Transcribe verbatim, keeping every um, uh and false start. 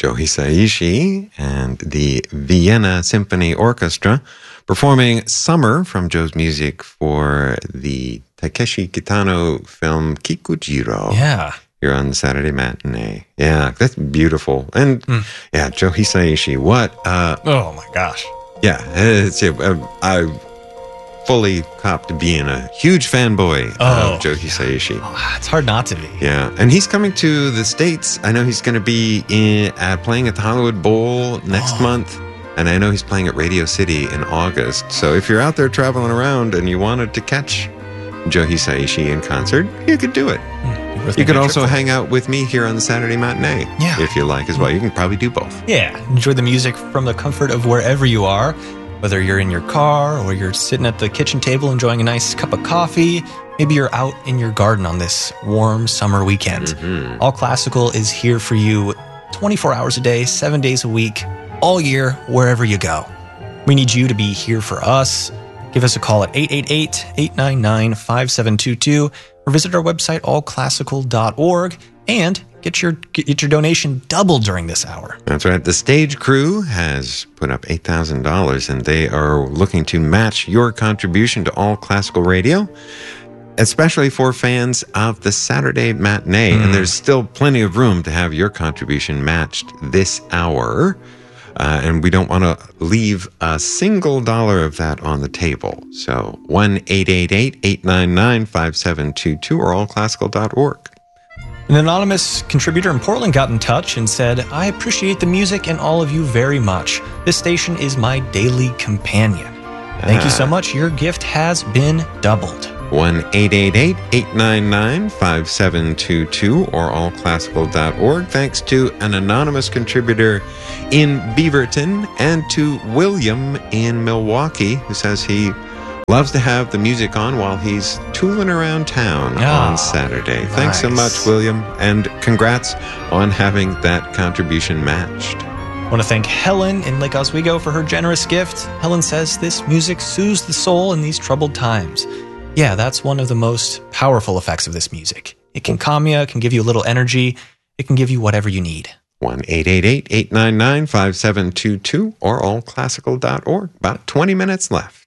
Joe Hisaishi and the Vienna Symphony Orchestra performing Summer from Joe's music for the Takeshi Kitano film Kikujiro. Yeah. Here on the Saturday matinee. Yeah, that's beautiful. And mm. yeah, Joe Hisaishi, what? Uh, oh my gosh. Yeah, it's, yeah I fully copped being a huge fanboy oh, of Joe Hisaishi. Oh, it's hard not to be. Yeah, and he's coming to the States. I know he's going to be in, uh, playing at the Hollywood Bowl next oh. month. And I know he's playing at Radio City in August. So if you're out there traveling around and you wanted to catch Joe Hisaishi in concert, you could do it. Mm, you could also hang out with me here on the Saturday matinee, yeah. if you like as well. You can probably do both. Yeah, enjoy the music from the comfort of wherever you are, whether you're in your car or you're sitting at the kitchen table enjoying a nice cup of coffee. Maybe you're out in your garden on this warm summer weekend. Mm-hmm. All Classical is here for you twenty-four hours a day, seven days a week, all year, wherever you go. We need you to be here for us. Give us a call at eight eight eight, eight nine nine, five seven two two or visit our website, all classical dot org, and get your get your donation doubled during this hour. That's right. The stage crew has put up eight thousand dollars, and they are looking to match your contribution to All Classical Radio, especially for fans of the Saturday matinee. Mm. And there's still plenty of room to have your contribution matched this hour. Uh, and we don't want to leave a single dollar of that on the table. So one eight eight eight, eight nine nine, five seven two two or all classical dot org. An anonymous contributor in Portland got in touch and said, I appreciate the music and all of you very much. This station is my daily companion. Thank uh, you so much. Your gift has been doubled. one eight eight eight, eight nine nine, five seven two two or all classical dot org. Thanks to an anonymous contributor in Beaverton and to William in Milwaukee, who says he loves to have the music on while he's tooling around town oh, on Saturday. Nice. Thanks so much, William, and congrats on having that contribution matched. I want to thank Helen in Lake Oswego for her generous gift. Helen says this music soothes the soul in these troubled times. Yeah, that's one of the most powerful effects of this music. It can calm you, it can give you a little energy, it can give you whatever you need. one eight eight eight, eight nine nine, five seven two two or all classical dot org. About twenty minutes left.